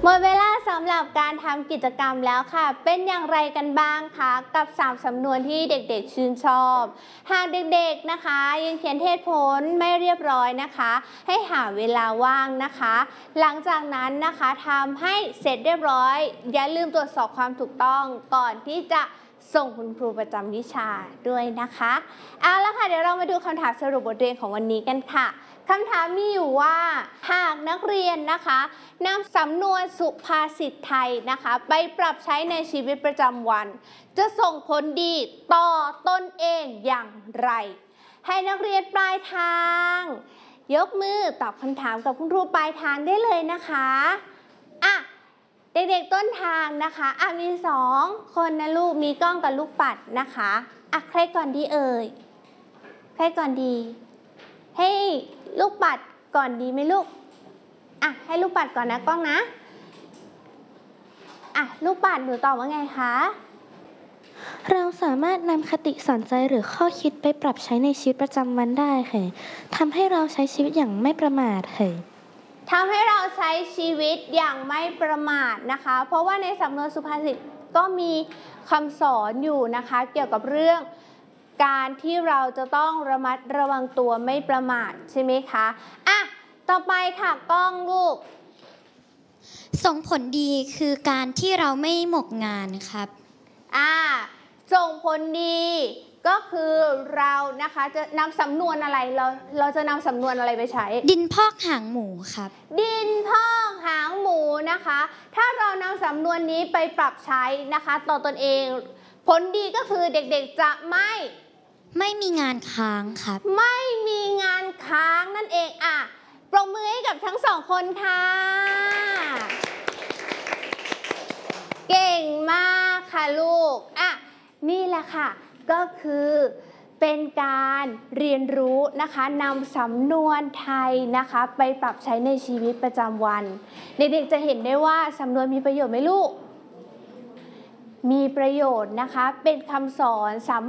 หมดเวลาสำหรับการทำกิจกรรมแล้วค่ะเป็นอย่างไรกันบ้างคะกับ3สำนวนที่เด็กๆชื่นชอบหากเด็กๆนะคะยังเขียนเหตุผลไม่เรียบร้อยนะคะให้หาเวลาว่างนะคะหลังจากนั้นนะคะทำให้เสร็จเรียบร้อยอย่าลืมตรวจสอบความถูกต้องก่อนที่จะส่งคุณครูประจำวิชาด้วยนะคะเอาละค่ะเดี๋ยวเรามาดูคำถามสรุปบทเรียนของวันนี้กันค่ะคำถามมีอยู่ว่าหากนักเรียนนะคะนำสำนวนสุภาษิตไทยนะคะไปปรับใช้ในชีวิตประจำวันจะส่งผลดีต่อตนเองอย่างไรให้นักเรียนปลายทางยกมือตอบคำถามกับคุณครูปลายทางได้เลยนะคะอ่ะเด็กๆต้นทางนะคะมี2คนนะลูกมีกล้องกับลูกปัดนะคะใครก่อนดีเอ่ยใครก่อนดีให้ลูกปัดก่อนดีไหมลูกให้ลูกปัดก่อนนะกล้องนะลูกปัดหนูตอบว่าไงคะเราสามารถนำคติสอนใจหรือข้อคิดไปปรับใช้ในชีวิตประจำวันได้ค่ะทำให้เราใช้ชีวิตอย่างไม่ประมาทค่ะทำให้เราใช้ชีวิตอย่างไม่ประมาทนะคะเพราะว่าในสำนวนสุภาษิตก็มีคำสอนอยู่นะคะเกี่ยวกับเรื่องการที่เราจะต้องระมัดระวังตัวไม่ประมาทใช่ไหมคะต่อไปค่ะกล้องลูกส่งผลดีคือการที่เราไม่หมกงานครับส่งผลดีก็คือเรานะคะจะนำสำนวนอะไรเราจะนำสำนวนอะไรไปใช้ดินพอกหางหมูครับดินพอกหางหมูนะคะถ้าเรานำสำนวนนี้ไปปรับใช้นะคะต่อตนเองผลดีก็คือเด็กๆจะไม่มีงานค้างครับไม่มีงานค้างนั่นเองปรบมือให้กับทั้ง2คนค่ะเก่งมากค่ะลูกนี่แหละค่ะก็คือเป็นการเรียนรู้นะคะนำสำนวนไทยนะคะไปปรับใช้ในชีวิตประจำวันเด็กๆจะเห็นได้ว่าสำนวนมีประโยชน์ไหมลูกมีประโยชน์นะคะเป็นคำสอนสาม